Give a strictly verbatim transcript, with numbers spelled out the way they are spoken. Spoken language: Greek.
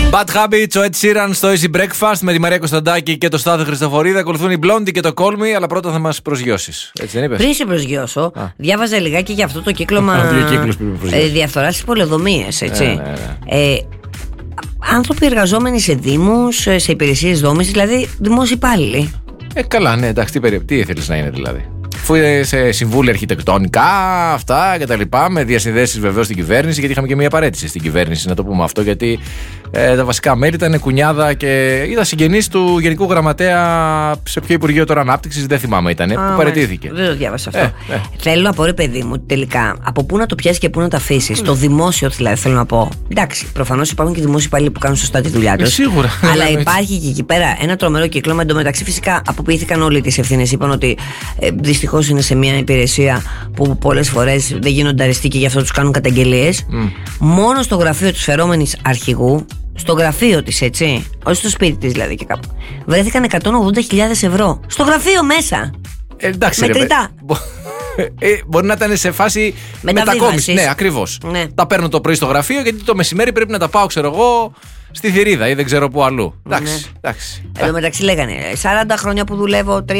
Bad Habits, ο Ed Sheeran στο Easy Breakfast με τη Μαρία Κωνσταντάκη και το Στάθο Χριστοφορίδη. Ακολουθούν οι Blondie και το Call Me, αλλά πρώτα θα μας προσγειώσεις. Έτσι δεν είπες? Πριν σε προσγειώσω, Α. διάβαζα λιγάκι για αυτό το κύκλωμα διαφθοράς στις πολεοδομίες. Έτσι. Ναι, ναι, ναι. Ε, άνθρωποι εργαζόμενοι σε δήμους, σε υπηρεσίες δόμησης, δηλαδή δημόσιοι υπάλληλοι. Ε, καλά, ναι, εντάξει, τι, τι ήθελες να είναι δηλαδή? Αφού είναι σε συμβούλια αρχιτεκτονικά, αυτά και τα λοιπά, με διασυνδέσεις βεβαίως στην κυβέρνηση, γιατί είχαμε και μια παρέτηση στην κυβέρνηση, να το πούμε αυτό, γιατί ε, τα βασικά μέλη ήταν Κουνιάδα και ήταν συγγενής του Γενικού Γραμματέα σε ποιο Υπουργείο τώρα Ανάπτυξης, δεν θυμάμαι ήταν, που παραιτήθηκε. Δεν το διάβασα αυτό. Ε, ε. Θέλω να πω, ρε παιδί μου, τελικά, από πού να το πιάσει και πού να το αφήσει. Το δημόσιο δηλαδή θέλω να πω. Εντάξει, προφανώς υπάρχουν και δημόσιοι υπάλληλοι που κάνουν σωστά τη δουλειά τους. Σίγουρα. Αλλά υπάρχει και εκεί πέρα ένα τρομερό κύκλωμα. Εντωμεταξύ, φυσικά αποποιήθηκαν όλοι τις ευθύνες. Είπαν ότι ε, δυστυχώς είναι σε μια υπηρεσία που πολλές φορές δεν γίνονται αρεστοί και γι' αυτό τους κάνουν καταγγελίες. Mm. Μόνο στο γραφείο της φερόμενης αρχηγού, στο γραφείο της, έτσι, όχι στο σπίτι της δηλαδή και κάπου, βρέθηκαν εκατόν ογδόντα χιλιάδες ευρώ. Στο γραφείο μέσα. Ε, εντάξει, μετρητά. Ε, μπορεί να ήταν σε φάση μετακόμιση. Ναι, ακριβώς. Ναι. Τα παίρνω το πρωί στο γραφείο, γιατί το μεσημέρι πρέπει να τα πάω, ξέρω εγώ, στη Θηρίδα ή δεν ξέρω πού αλλού. Εντάξει. Ναι. Εντάξει. Εν τω μεταξύ λέγανε σαράντα χρόνια που δουλεύω,